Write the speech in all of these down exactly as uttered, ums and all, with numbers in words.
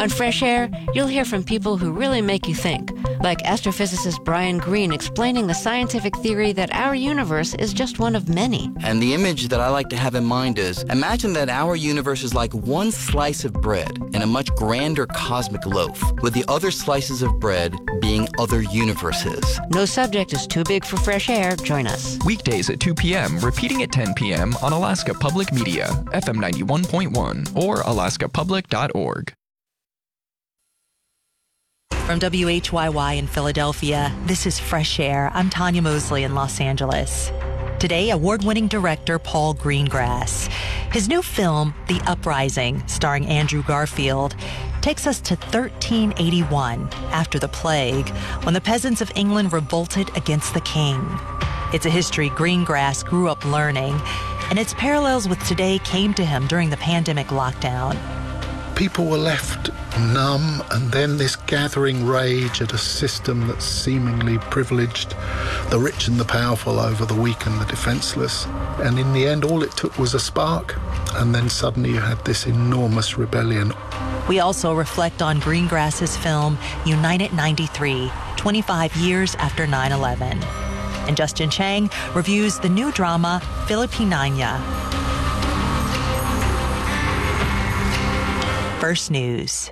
On Fresh Air, you'll hear from people who really make you think, like astrophysicist Brian Greene explaining the scientific theory that our universe is just one of many. And the image that I like to have in mind is, imagine that our universe is like one slice of bread in a much grander cosmic loaf, with the other slices of bread being other universes. No subject is too big for Fresh Air. Join us. Weekdays at two p.m., repeating at ten p.m. on Alaska Public Media, F M ninety-one point one, or alaska public dot org. From W H Y Y in Philadelphia, this is Fresh Air. I'm Tanya Mosley in Los Angeles. Today, award-winning director Paul Greengrass. His new film, The Uprising, starring Andrew Garfield, takes us to thirteen eighty-one, after the plague, when the peasants of England revolted against the king. It's a history Greengrass grew up learning, and its parallels with today came to him during the pandemic lockdown. People were left numb, and then this gathering rage at a system that seemingly privileged the rich and the powerful over the weak and the defenseless. And in the end, all it took was a spark, and then suddenly you had this enormous rebellion. We also reflect on Greengrass's film United ninety-three, twenty-five years after nine eleven. And Justin Chang reviews the new drama Filipinanya. First News.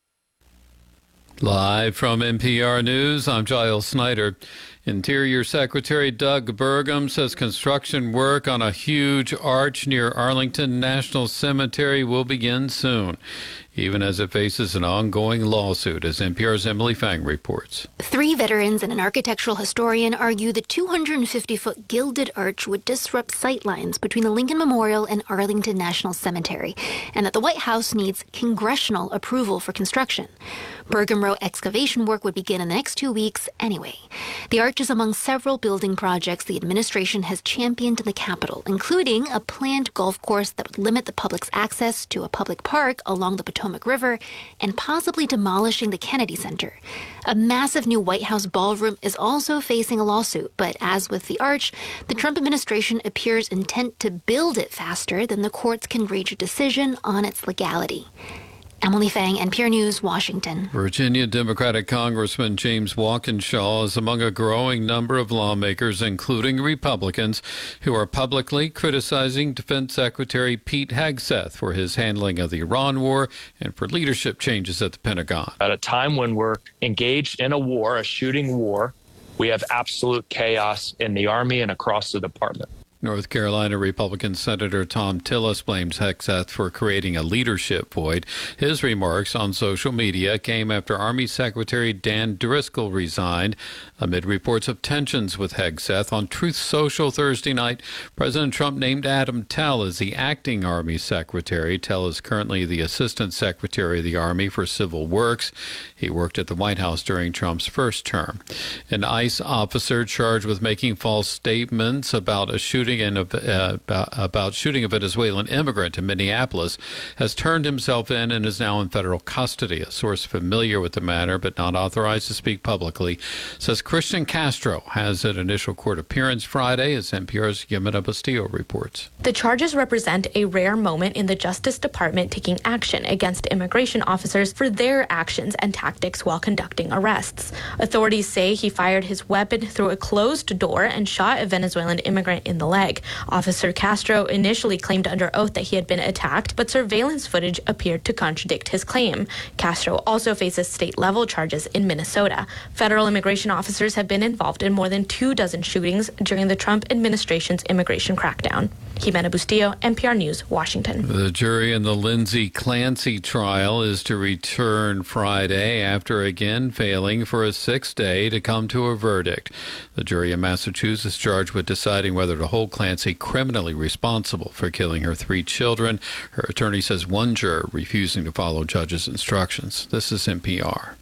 Live from N P R News, I'm Giles Snyder. Interior Secretary Doug Burgum says construction work on a huge arch near Arlington National Cemetery will begin soon, even as it faces an ongoing lawsuit, as N P R's Emily Fang reports. Three veterans and an architectural historian argue the two hundred fifty foot gilded arch would disrupt sightlines between the Lincoln Memorial and Arlington National Cemetery, and that the White House needs congressional approval for construction. Burgum wrote excavation work would begin in the next two weeks anyway. The arch is among several building projects the administration has championed in the Capitol, including a planned golf course that would limit the public's access to a public park along the Potomac River, and possibly demolishing the Kennedy Center. A massive new White House ballroom is also facing a lawsuit, but as with the arch, the Trump administration appears intent to build it faster than the courts can reach a decision on its legality. Emily Fang, N P R News, Washington. Virginia Democratic Congressman James Walkinshaw is among a growing number of lawmakers, including Republicans, who are publicly criticizing Defense Secretary Pete Hegseth for his handling of the Iran war and for leadership changes at the Pentagon. At a time when we're engaged in a war, a shooting war, we have absolute chaos in the Army and across the department. North Carolina Republican Senator Tom Tillis blames Hegseth for creating a leadership void. His remarks on social media came after Army Secretary Dan Driscoll resigned amid reports of tensions with Hegseth. On Truth Social Thursday night, President Trump named Adam Tell as the acting Army Secretary. Tell is currently the Assistant Secretary of the Army for Civil Works. He worked at the White House during Trump's first term. An ICE officer charged with making false statements about a shooting and uh, about shooting a Venezuelan immigrant in Minneapolis has turned himself in and is now in federal custody. A source familiar with the matter but not authorized to speak publicly says Christian Castro has an initial court appearance Friday, as N P R's Yamina Bastillo reports. The charges represent a rare moment in the Justice Department taking action against immigration officers for their actions and tactics while conducting arrests. Authorities say he fired his weapon through a closed door and shot a Venezuelan immigrant in the leg. Officer Castro initially claimed under oath that he had been attacked, but surveillance footage appeared to contradict his claim. Castro also faces state-level charges in Minnesota. Federal immigration officers have been involved in more than two dozen shootings during the Trump administration's immigration crackdown. Jimena Bustillo, N P R News, Washington. The jury in the Lindsay Clancy trial is to return Friday after again failing for a sixth day to come to a verdict. The jury in Massachusetts is charged with deciding whether to hold Clancy criminally responsible for killing her three children. Her attorney says one juror refusing to follow judge's instructions. This is N P R.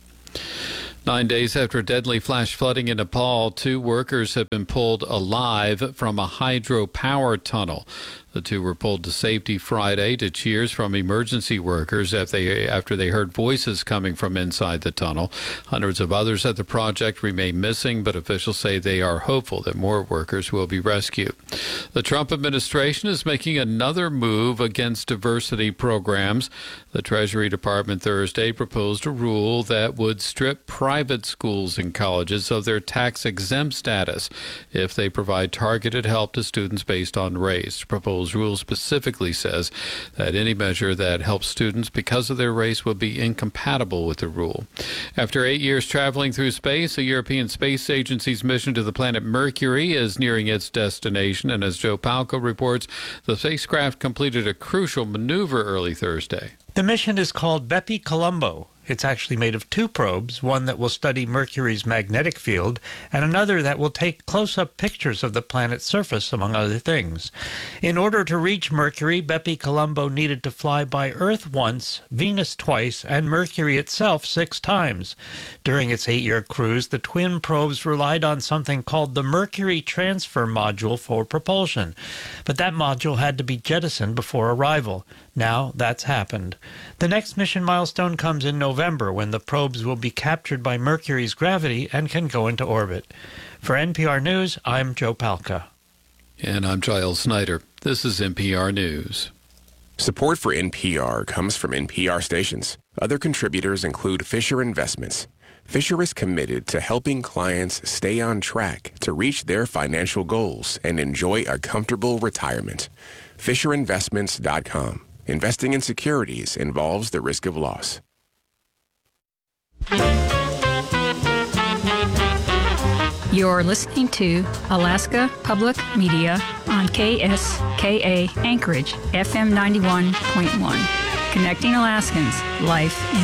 Nine days after deadly flash flooding in Nepal, two workers have been pulled alive from a hydropower tunnel. The two were pulled to safety Friday to cheers from emergency workers after they, after they heard voices coming from inside the tunnel. Hundreds of others at the project remain missing, but officials say they are hopeful that more workers will be rescued. The Trump administration is making another move against diversity programs. The Treasury Department Thursday proposed a rule that would strip private schools and colleges of their tax-exempt status if they provide targeted help to students based on race. The proposed rule specifically says that any measure that helps students because of their race will be incompatible with the rule. After eight years traveling through space, the European Space Agency's mission to the planet Mercury is nearing its destination, and as Joe Palca reports, the spacecraft completed a crucial maneuver early Thursday. The mission is called Bepi Colombo. It's actually made of two probes, one that will study Mercury's magnetic field and another that will take close-up pictures of the planet's surface, among other things. In order to reach Mercury, Bepi Colombo needed to fly by Earth once, Venus twice, and Mercury itself six times. During its eight-year cruise, the twin probes relied on something called the Mercury Transfer Module for propulsion, but that module had to be jettisoned before arrival. Now that's happened. The next mission milestone comes in November, when the probes will be captured by Mercury's gravity and can go into orbit. For N P R News, I'm Joe Palca. And I'm Giles Snyder. This is N P R News. Support for N P R comes from N P R stations. Other contributors include Fisher Investments. Fisher is committed to helping clients stay on track to reach their financial goals and enjoy a comfortable retirement. Fisher Investments dot com. Investing in securities involves the risk of loss. You're listening to Alaska Public Media on K S K A Anchorage, F M ninety-one point one. Connecting Alaskans, life in